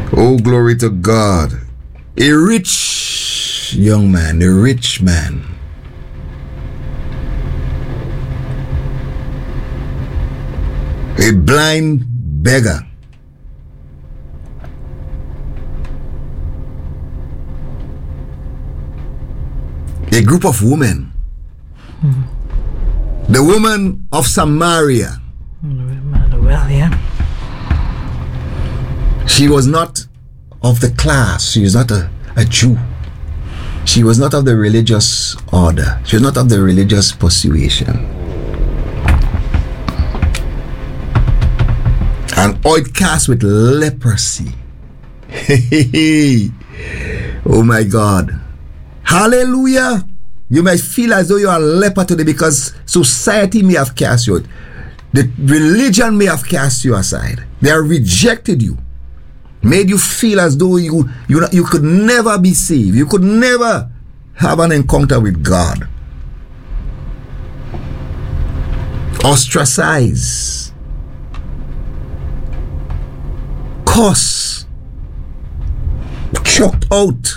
Oh, glory to God. A rich young man, a rich man. A blind beggar. A group of women. The woman of Samaria. Well, yeah. She was not of the class. She was not a Jew. She was not of the religious order. She was not of the religious persuasion. An outcast with leprosy. Oh my God. Hallelujah. You may feel as though you are a leper today because society may have cast you out. The religion may have cast you aside. They have rejected you. Made you feel as though you could never be saved. You could never have an encounter with God. Ostracized. Cursed. Choked out.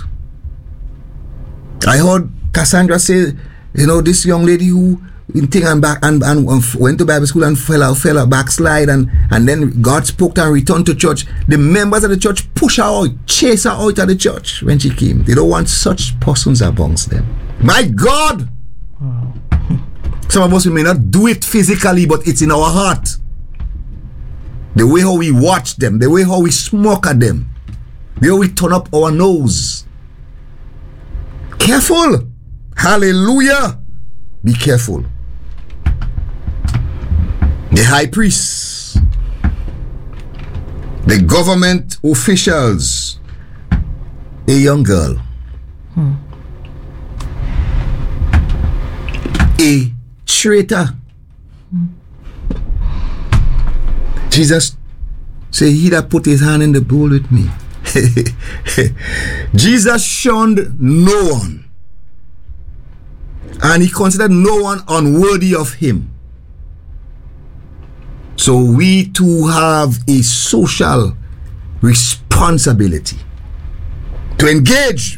I heard Cassandra say, this young lady who thing and back and went to Bible school and fell backslide and then God spoke to her and returned to church. The members of the church push her out, chase her out of the church when she came. They don't want such persons amongst them. My God! Some of us, we may not do it physically, but it's in our heart. The way how we watch them, the way how we smoke at them, the way we turn up our nose. Careful! Hallelujah! Be careful. The high priests, the government officials, a young girl, a traitor. Jesus said, he that put his hand in the bowl with me. Jesus shunned no one, and he considered no one unworthy of him. So we too have a social responsibility to engage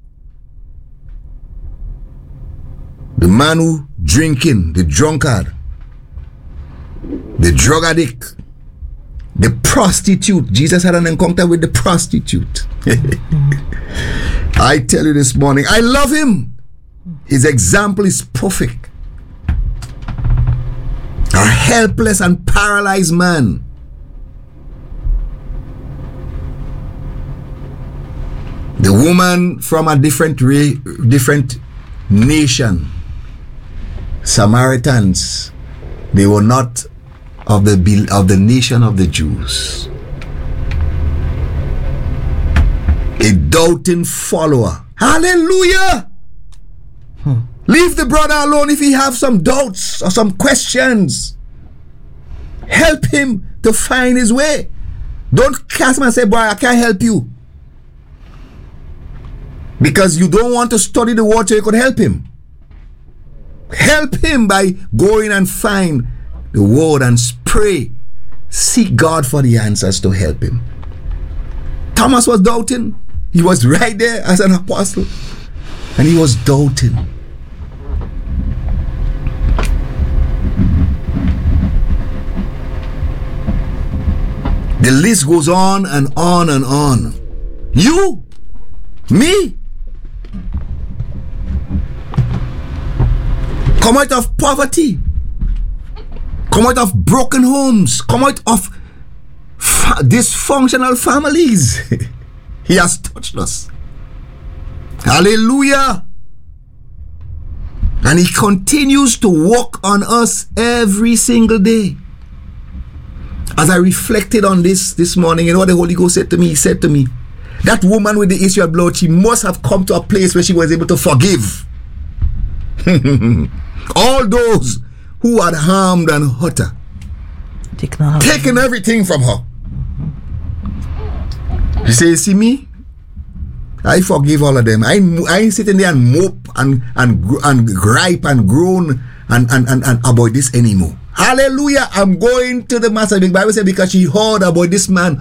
the man who drinking, the drunkard, the drug addict, the prostitute. Jesus had an encounter with the prostitute. I tell you this morning, I love him. His example is perfect. A helpless and paralyzed man. The woman from a different nation, Samaritans, they were not of the nation of the Jews. A doubting follower. Hallelujah! Leave the brother alone if he have some doubts or some questions. Help him to find his way. Don't cast him and say, boy, I can't help you. Because you don't want to study the word so you could help him. Help him by going and find the word and pray. Seek God for the answers to help him. Thomas was doubting. He was right there as an apostle. And he was doubting. The list goes on and on and on. You? Me? Come out of poverty. Come out of broken homes. Come out of dysfunctional families. He has touched us. Hallelujah. And he continues to work on us every single day. As I reflected on this morning, you know what the Holy Ghost said to me? He said to me, that woman with the issue of blood, she must have come to a place where she was able to forgive all those who had harmed and hurt her, taken everything from her. He said, you see me? I forgive all of them. I ain't sitting there and mope and gripe and groan and about this anymore. Hallelujah. I'm going to the master. The Bible says because she heard about this man